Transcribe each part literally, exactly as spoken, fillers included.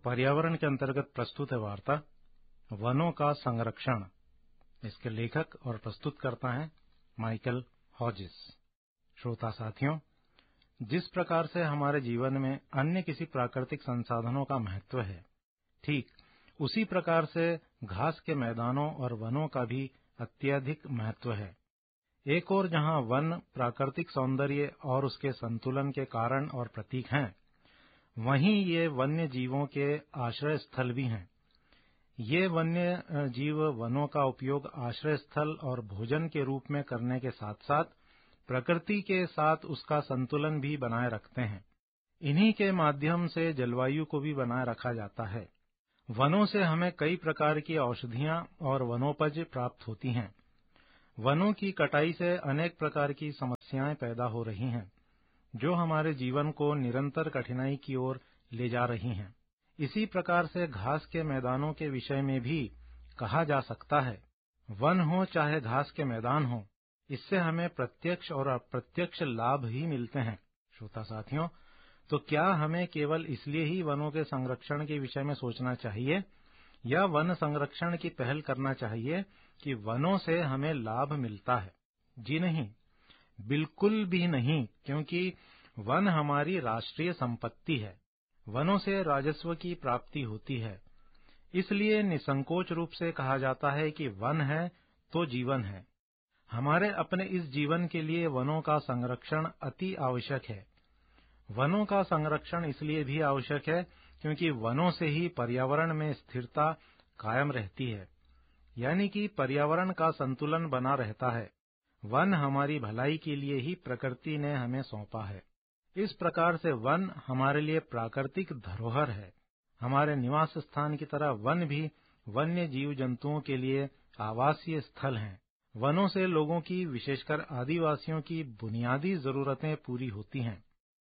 पर्यावरण के अंतर्गत प्रस्तुत है वार्ता वनों का संरक्षण। इसके लेखक और प्रस्तुतकर्ता हैं माइकल हॉजिस। श्रोता साथियों, जिस प्रकार से हमारे जीवन में अन्य किसी प्राकृतिक संसाधनों का महत्व है, ठीक उसी प्रकार से घास के मैदानों और वनों का भी अत्यधिक महत्व है। एक ओर जहां वन प्राकृतिक सौंदर्य और उसके संतुलन के कारण और प्रतीक हैं, वहीं ये वन्य जीवों के आश्रय स्थल भी हैं। ये वन्य जीव वनों का उपयोग आश्रय स्थल और भोजन के रूप में करने के साथ साथ प्रकृति के साथ उसका संतुलन भी बनाए रखते हैं। इन्हीं के माध्यम से जलवायु को भी बनाए रखा जाता है। वनों से हमें कई प्रकार की औषधियां और वनोपज प्राप्त होती हैं। वनों की कटाई से अनेक प्रकार की समस्याएं पैदा हो रही हैं, जो हमारे जीवन को निरंतर कठिनाई की ओर ले जा रही हैं। इसी प्रकार से घास के मैदानों के विषय में भी कहा जा सकता है, वन हो चाहे घास के मैदान हो, इससे हमें प्रत्यक्ष और अप्रत्यक्ष लाभ ही मिलते हैं। श्रोता साथियों, तो क्या हमें केवल इसलिए ही वनों के संरक्षण के विषय में सोचना चाहिए या वन संरक्षण की पहल करना चाहिए कि वनों से हमें लाभ मिलता है? जी नहीं, बिल्कुल भी नहीं, क्योंकि वन हमारी राष्ट्रीय संपत्ति है। वनों से राजस्व की प्राप्ति होती है। इसलिए निसंकोच रूप से कहा जाता है कि वन है तो जीवन है। हमारे अपने इस जीवन के लिए वनों का संरक्षण अति आवश्यक है। वनों का संरक्षण इसलिए भी आवश्यक है क्योंकि वनों से ही पर्यावरण में स्थिरता कायम रहती है, यानी कि पर्यावरण का संतुलन बना रहता है। वन हमारी भलाई के लिए ही प्रकृति ने हमें सौंपा है। इस प्रकार से वन हमारे लिए प्राकृतिक धरोहर है। हमारे निवास स्थान की तरह वन भी वन्य जीव जंतुओं के लिए आवासीय स्थल हैं। वनों से लोगों की, विशेषकर आदिवासियों की बुनियादी जरूरतें पूरी होती हैं।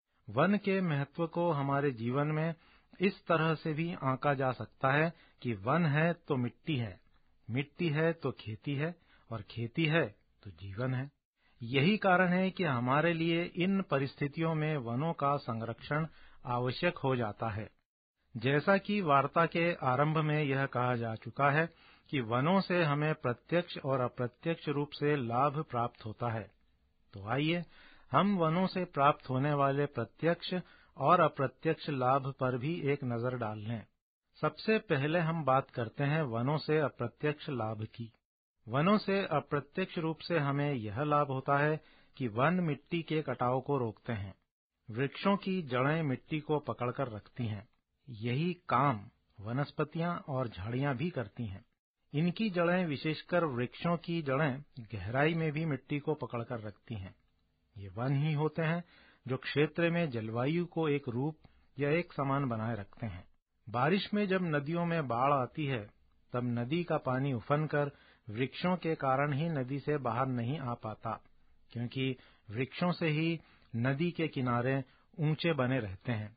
वन के महत्व को हमारे जीवन में इस तरह से भी आंका जा सकता है कि वन है तो मिट्टी है, मिट्टी है तो खेती है, और खेती है तो जीवन है। यही कारण है कि हमारे लिए इन परिस्थितियों में वनों का संरक्षण आवश्यक हो जाता है। जैसा कि वार्ता के आरंभ में यह कहा जा चुका है कि वनों से हमें प्रत्यक्ष और अप्रत्यक्ष रूप से लाभ प्राप्त होता है। तो आइए हम वनों से प्राप्त होने वाले प्रत्यक्ष और अप्रत्यक्ष लाभ पर भी एक नजर डाल लें। सबसे पहले हम बात करते हैं वनों से अप्रत्यक्ष लाभ की। वनों से अप्रत्यक्ष रूप से हमें यह लाभ होता है कि वन मिट्टी के कटाव को रोकते हैं। वृक्षों की जड़ें मिट्टी को पकड़कर रखती हैं। यही काम वनस्पतियां और झाड़ियां भी करती हैं। इनकी जड़ें, विशेषकर वृक्षों की जड़ें, गहराई में भी मिट्टी को पकड़कर रखती हैं। ये वन ही होते हैं जो क्षेत्र में जलवायु को एक रूप या एक समान बनाए रखते हैं। बारिश में जब नदियों में बाढ़ आती है, तब नदी का पानी उफनकर वृक्षों के कारण ही नदी से बाहर नहीं आ पाता, क्योंकि वृक्षों से ही नदी के किनारे ऊंचे बने रहते हैं।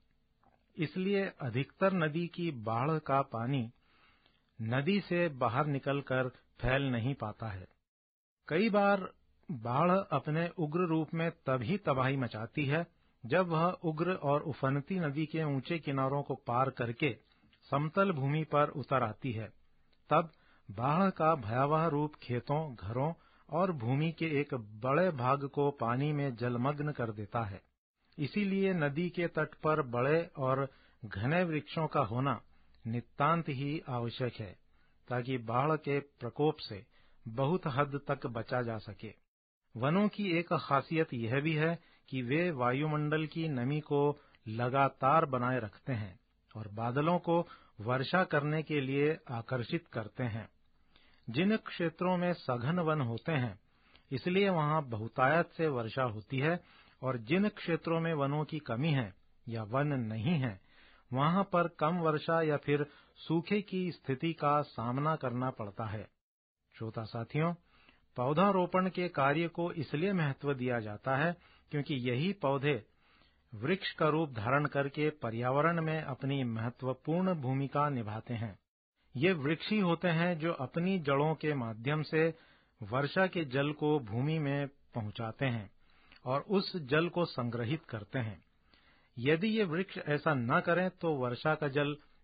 इसलिए अधिकतर नदी की बाढ़ का पानी नदी से बाहर निकलकर फैल नहीं पाता है। कई बार बाढ़ अपने उग्र रूप में तभी तबाही मचाती है जब वह उग्र और उफनती नदी के ऊंचे किनारों को पार करके समतल भूमि पर उतर आती है। तब बाढ़ का भयावह रूप खेतों, घरों और भूमि के एक बड़े भाग को पानी में जलमग्न कर देता है। इसीलिए नदी के तट पर बड़े और घने वृक्षों का होना नितांत ही आवश्यक है, ताकि बाढ़ के प्रकोप से बहुत हद तक बचा जा सके। वनों की एक खासियत यह भी है कि वे वायुमंडल की नमी को लगातार बनाए रखते हैं और बादलों को वर्षा करने के लिए आकर्षित करते हैं। जिन क्षेत्रों में सघन वन होते हैं, इसलिए वहां बहुतायत से वर्षा होती है, और जिन क्षेत्रों में वनों की कमी है या वन नहीं है, वहां पर कम वर्षा या फिर सूखे की स्थिति का सामना करना पड़ता है। श्रोता साथियों, पौधारोपण के कार्य को इसलिए महत्व दिया जाता है क्योंकि यही पौधे वृक्ष का रूप धारण करके पर्यावरण में अपनी महत्वपूर्ण भूमिका निभाते हैं। ये वृक्ष ही होते हैं जो अपनी जड़ों के माध्यम से वर्षा के जल को भूमि में पहुंचाते हैं और उस जल को संग्रहित करते हैं। यदि ये वृक्ष ऐसा न करें तो वर्षा का जल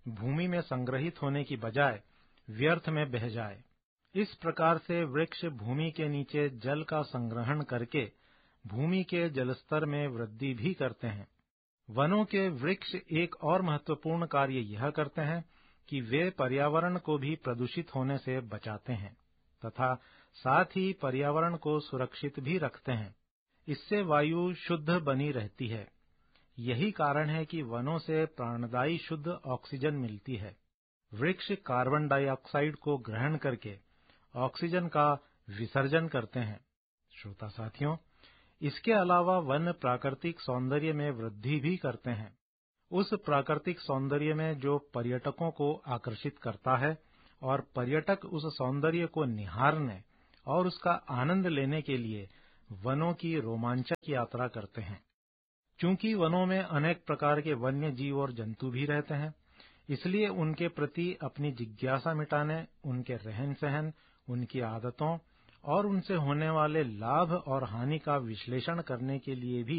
भूमि में संग्रहित होने की बजाय व्यर्थ में बह जाए। इस प्रकार से वृक्ष भूमि के नीचे जल का संग्रहण करके भूमि के जलस्तर में वृद्धि भी करते हैं। वनों के वृक्ष एक और महत्वपूर्ण कार्य यह करते हैं कि वे पर्यावरण को भी प्रदूषित होने से बचाते हैं तथा साथ ही पर्यावरण को सुरक्षित भी रखते हैं। इससे वायु शुद्ध बनी रहती है। यही कारण है कि वनों से प्राणदायी शुद्ध ऑक्सीजन मिलती है। वृक्ष कार्बन डाइऑक्साइड को ग्रहण करके ऑक्सीजन का विसर्जन करते हैं। श्रोता साथियों, इसके अलावा वन प्राकृतिक सौंदर्य में वृद्धि भी करते हैं। उस प्राकृतिक सौंदर्य में जो पर्यटकों को आकर्षित करता है और पर्यटक उस सौंदर्य को निहारने और उसका आनंद लेने के लिए वनों की रोमांचक यात्रा करते हैं। चूंकि वनों में अनेक प्रकार के वन्य जीव और जंतु भी रहते हैं, इसलिए उनके प्रति अपनी जिज्ञासा मिटाने, उनके रहन सहन, उनकी आदतों और उनसे होने वाले लाभ और हानि का विश्लेषण करने के लिए भी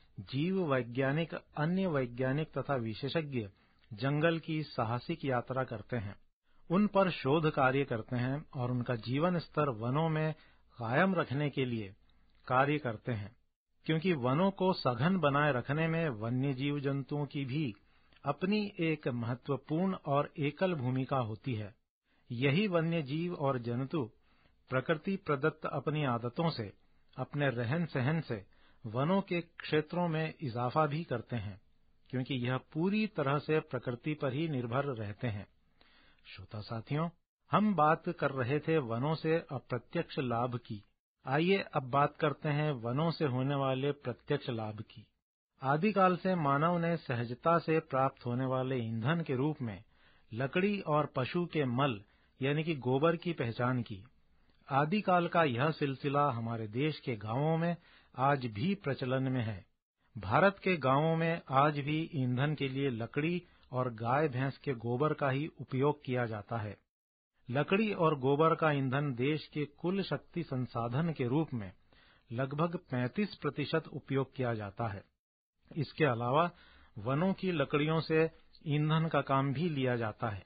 जीव वैज्ञानिक, अन्य वैज्ञानिक तथा विशेषज्ञ जंगल की साहसिक यात्रा करते हैं, उन पर शोध कार्य करते हैं और उनका जीवन स्तर वनों में कायम रखने के लिए कार्य करते हैं। क्योंकि वनों को सघन बनाए रखने में वन्य जीव जंतुओं की भी अपनी एक महत्वपूर्ण और एकल भूमिका होती है। यही वन्य जीव और जंतु प्रकृति प्रदत्त अपनी आदतों से, अपने रहन सहन से वनों के क्षेत्रों में इजाफा भी करते हैं, क्योंकि यह पूरी तरह से प्रकृति पर ही निर्भर रहते हैं। श्रोता साथियों, हम बात कर रहे थे वनों से अप्रत्यक्ष लाभ की। आइए अब बात करते हैं वनों से होने वाले प्रत्यक्ष लाभ की। आदिकाल से मानव ने सहजता से प्राप्त होने वाले ईंधन के रूप में लकड़ी और पशु के मल यानी कि गोबर की पहचान की। आदिकाल का यह सिलसिला हमारे देश के गांवों में आज भी प्रचलन में है। भारत के गांवों में आज भी ईंधन के लिए लकड़ी और गाय भैंस के गोबर का ही उपयोग किया जाता है। लकड़ी और गोबर का ईंधन देश के कुल शक्ति संसाधन के रूप में लगभग पैंतीस प्रतिशत उपयोग किया जाता है। इसके अलावा वनों की लकड़ियों से ईंधन का काम भी लिया जाता है।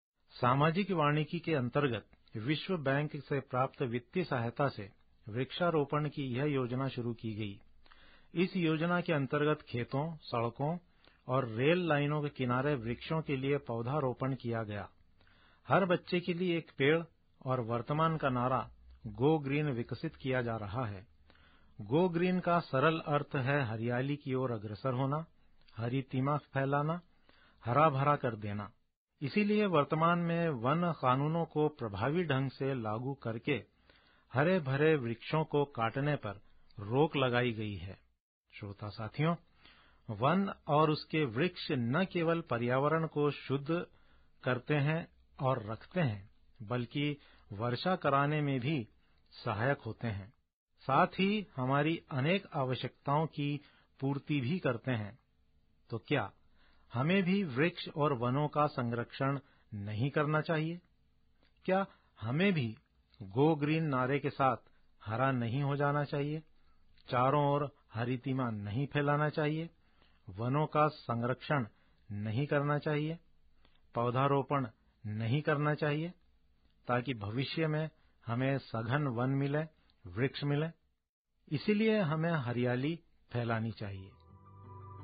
सामाजिक वानिकी के अंतर्गत विश्व बैंक से प्राप्त वित्तीय सहायता से वृक्षारोपण की यह योजना शुरू की गई। इस योजना के अंतर्गत खेतों, सड़कों और रेल लाइनों के किनारे वृक्षों के लिए पौधारोपण किया गया। हर बच्चे के लिए एक पेड़ और वर्तमान का नारा गो ग्रीन विकसित किया जा रहा है। गो ग्रीन का सरल अर्थ है हरियाली की ओर अग्रसर होना, हरी तीमा फैलाना, हरा भरा कर देना। इसीलिए वर्तमान में वन कानूनों को प्रभावी ढंग से लागू करके हरे भरे वृक्षों को काटने पर रोक लगाई गई है। श्रोता साथियों, वन और उसके वृक्ष न केवल पर्यावरण को शुद्ध करते हैं और रखते हैं, बल्कि वर्षा कराने में भी सहायक होते हैं। साथ ही हमारी अनेक आवश्यकताओं की पूर्ति भी करते हैं। तो क्या हमें भी वृक्ष और वनों का संरक्षण नहीं करना चाहिए? क्या हमें भी गो ग्रीन नारे के साथ हरा नहीं हो जाना चाहिए? चारों ओर हरी तीमा नहीं फैलाना चाहिए? वनों का संरक्षण नहीं करना चाहिए? पौधारोपण नहीं करना चाहिए, ताकि भविष्य में हमें सघन वन मिले, वृक्ष मिले? इसीलिए हमें हरियाली फैलानी चाहिए।